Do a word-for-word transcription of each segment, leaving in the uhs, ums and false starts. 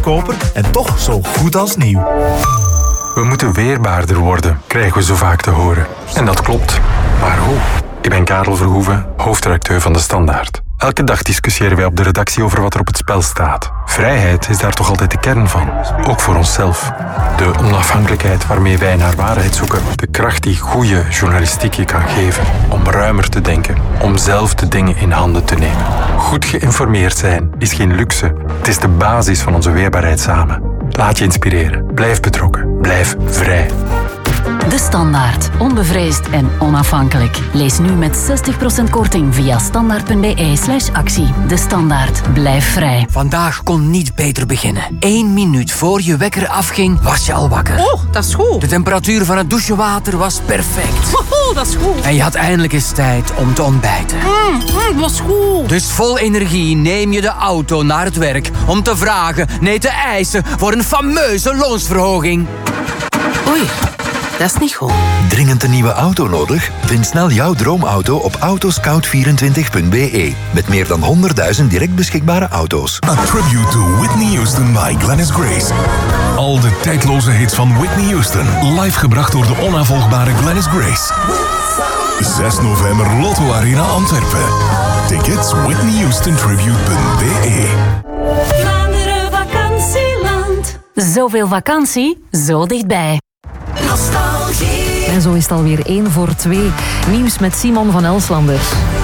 goedkoper en toch zo goed als nieuw. We moeten weerbaarder worden, krijgen we zo vaak te horen. En dat klopt. Maar hoe? Ik ben Karel Verhoeven, hoofdredacteur van De Standaard. Elke dag discussiëren wij op de redactie over wat er op het spel staat. Vrijheid is daar toch altijd de kern van. Ook voor onszelf. De onafhankelijkheid waarmee wij naar waarheid zoeken. De kracht die goede journalistiek je kan geven. Om ruimer te denken. Om zelf de dingen in handen te nemen. Goed geïnformeerd zijn is geen luxe. Het is de basis van onze weerbaarheid samen. Laat je inspireren. Blijf betrokken. Blijf vrij. De Standaard. Onbevreesd en onafhankelijk. Lees nu met zestig procent korting via standaard.be slash actie. De Standaard. Blijf vrij. Vandaag kon niet beter beginnen. Eén minuut voor je wekker afging, was je al wakker. Oh, dat is goed. De temperatuur van het douchewater was perfect. Oh, dat is goed. En je had eindelijk eens tijd om te ontbijten. Mm, mm, dat is goed. Dus vol energie neem je de auto naar het werk om te vragen, nee te eisen voor een fameuze loonsverhoging. Oei. Dat is niet goed. Dringend een nieuwe auto nodig? Vind snel jouw droomauto op autoscout vierentwintig punt b e. Met meer dan honderdduizend direct beschikbare auto's. A tribute to Whitney Houston by Glennis Grace. Al de tijdloze hits van Whitney Houston. Live gebracht door de onafvolgbare Glennis Grace. zes november Lotto Arena Antwerpen. Tickets whitney houston tribute punt b e. Vlaanderen vakantieland. Zoveel vakantie, zo dichtbij. Nostalgie. En zo is het alweer één voor twee. Nieuws met Simon van Elslander.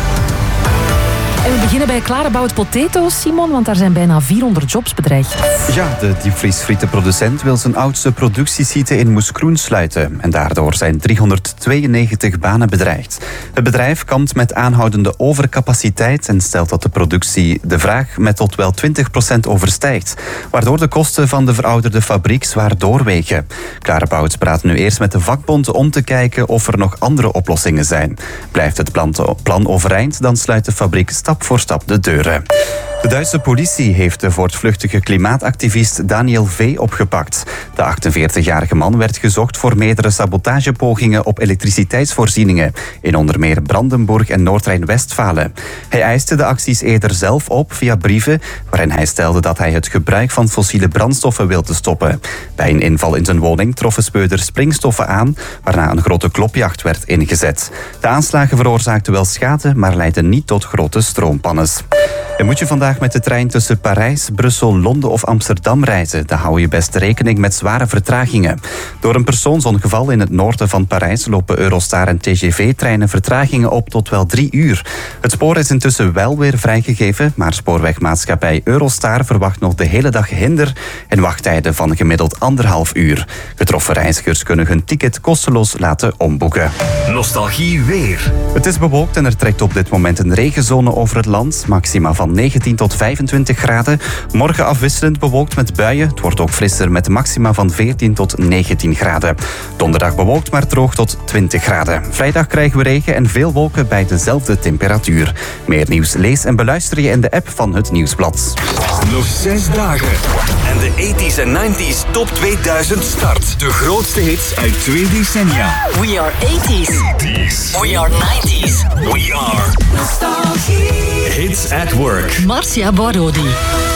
En we beginnen bij Clarabouwt Potatoes, Simon, want daar zijn bijna vierhonderd jobs bedreigd. Ja, de diepvriesfrietenproducent wil zijn oudste productiesite in Moeskroen sluiten. En daardoor zijn driehonderdtweeënnegentig banen bedreigd. Het bedrijf kampt met aanhoudende overcapaciteit en stelt dat de productie de vraag met tot wel twintig procent overstijgt. Waardoor de kosten van de verouderde fabriek zwaar doorwegen. Clarabouwt praat nu eerst met de vakbond om te kijken of er nog andere oplossingen zijn. Blijft het plan, plan overeind, dan sluit de fabriek stap voor stap de deuren. De Duitse politie heeft de voortvluchtige klimaatactivist Daniel V. opgepakt. De achtenveertigjarige man werd gezocht voor meerdere sabotagepogingen op elektriciteitsvoorzieningen in onder meer Brandenburg en Noord-Rijn-Westfalen. Hij eiste de acties eerder zelf op via brieven waarin hij stelde dat hij het gebruik van fossiele brandstoffen wilde stoppen. Bij een inval in zijn woning troffen speurders springstoffen aan, waarna een grote klopjacht werd ingezet. De aanslagen veroorzaakten wel schade, maar leidden niet tot grote stroompannes. En moet je vandaag met de trein tussen Parijs, Brussel, Londen of Amsterdam reizen, dan hou je best rekening met zware vertragingen. Door een persoonsongeval in het noorden van Parijs lopen Eurostar en T G V-treinen vertragingen op tot wel drie uur. Het spoor is intussen wel weer vrijgegeven, maar spoorwegmaatschappij Eurostar verwacht nog de hele dag hinder en wachttijden van gemiddeld anderhalf uur. Getroffen reizigers kunnen hun ticket kosteloos laten omboeken. Nostalgie weer. Het is bewolkt en er trekt op dit moment een regenzone over het land, maxima van negentien tot vijfentwintig graden. Morgen afwisselend bewolkt met buien. Het wordt ook frisser met maxima van veertien tot negentien graden. Donderdag bewolkt maar droog tot twintig graden. Vrijdag krijgen we regen en veel wolken bij dezelfde temperatuur. Meer nieuws lees en beluister je in de app van het Nieuwsblad. Nog zes dagen. En de tachtiger en negentiger top tweeduizend start. De grootste hits uit twee decennia. We are eighties. We are nineties. We are Nostalgie. Hits at Work. Marcia Borodi.